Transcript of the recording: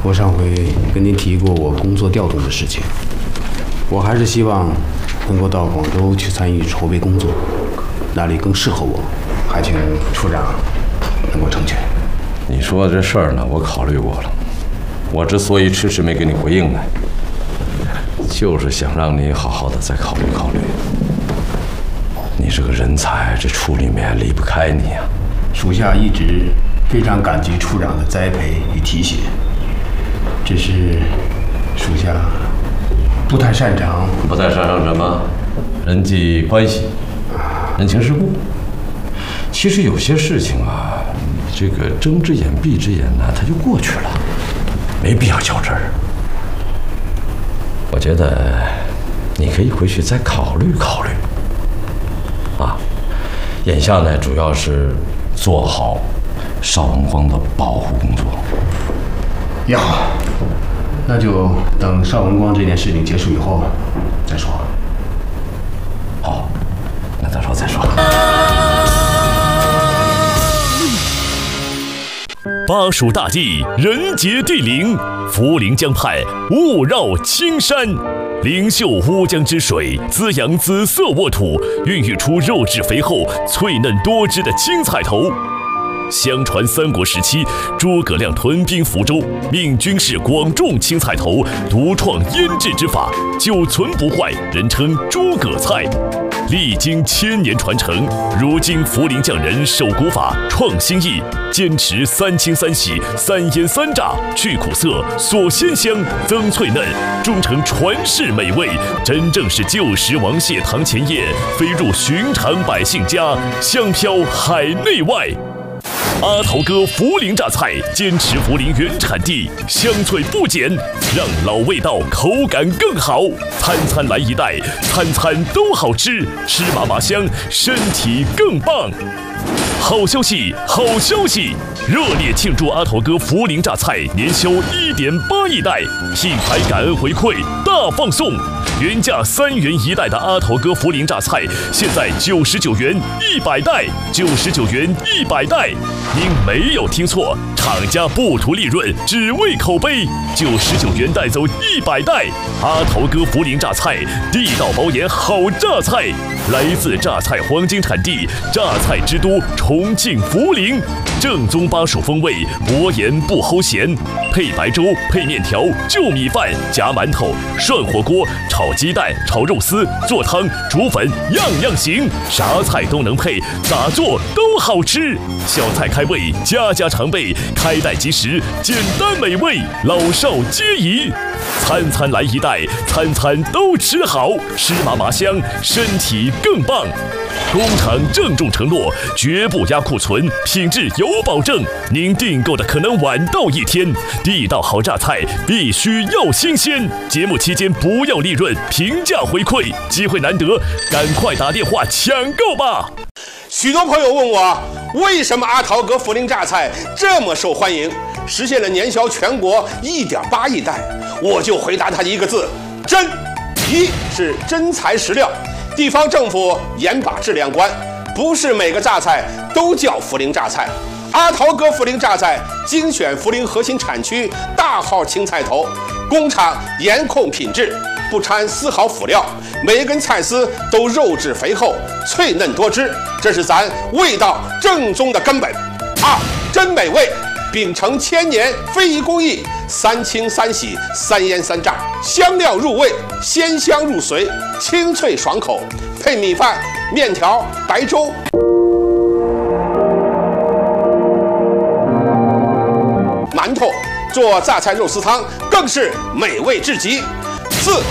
我上回跟您提过我工作调动的事情，我还是希望能够到广州去参与筹备工作，哪里更适合我，还请处长能够成全。 你说的这事儿呢，我考虑过了。我之所以迟迟没给你回应呢，就是想让你好好的再考虑考虑。你是个人才，这处里面离不开你啊。 属下一直非常感激处长的栽培与提携，只是属下不太擅长什么？人际关系、人情世故。其实有些事情啊，这个睁只眼闭只眼呢，它就过去了，没必要较真儿。我觉得你可以回去再考虑考虑。啊，眼下呢，主要是做好邵文光的保护工作。 也好，那就等邵文光这件事情结束以后再说。 好，那到时候再说。 巴蜀大地，人杰地灵，涪陵江畔雾绕青山，灵秀乌江之水滋养紫色沃土，孕育出肉质肥厚、脆嫩多汁的青菜头。相传三国时期，诸葛亮屯兵福州，命军士广种青菜头，独创腌制之法，久存不坏，人称诸葛菜。历经千年传承，如今涪陵匠人守古法，创新意，坚持三清三洗、三腌三炸，去苦涩、锁鲜香、增脆嫩，终成传世美味。真正是旧时王谢堂前燕，飞入寻常百姓家，香飘海内外。阿桃哥涪陵榨菜坚持涪陵原产地，香脆不减，让老味道口感更好。餐餐来一袋，餐餐都好吃，吃麻麻香，身体更棒。好消息，好消息！热烈庆祝阿桃哥涪陵榨菜年销1.8亿袋，品牌感恩回馈大放送。原价3元一袋的阿桃哥涪陵榨菜，现在99元100袋，99元100袋。您没有听错，厂家不图利润，只为口碑。99元带走100袋。阿桃哥涪陵榨菜，地道保研好榨菜，来自榨菜黄金产地，榨菜之都重庆涪陵，正宗巴蜀风味，薄盐不齁咸。配白粥，配面条，就米饭，夹馒头，涮火锅，炒鸡蛋，炒肉丝，做汤，煮粉，样样行，啥菜都能配，咋做都好吃。小菜开胃，家家常备，开袋即食，简单美味，老少皆宜。餐餐来一袋，餐餐都吃好，吃麻麻香，身体更棒。工厂郑重承诺，绝不压库存，品质有保证。您订购的可能晚到1天，地道好榨菜必须要新鲜。节目期间不要利润，平价回馈，机会难得，赶快打电话抢购吧！ 许多朋友问我，为什么阿桃哥涪陵榨菜这么受欢迎，实现了年销全国1.8亿袋？我就回答他一个字：真。一是真材实料，地方政府严把质量关，不是每个榨菜都叫涪陵榨菜。阿桃哥涪陵榨菜精选涪陵核心产区大号青菜头，工厂严控品质，不掺丝毫辅料，每一根菜丝都肉质肥厚、脆嫩多汁，这是咱味道正宗的根本。二，真美味，秉承1000年非遗工艺，三清三洗三腌三炸，香料入味，鲜香入髓，清脆爽口，配米饭、面条、白粥。馒头做榨菜肉丝汤更是美味至极。4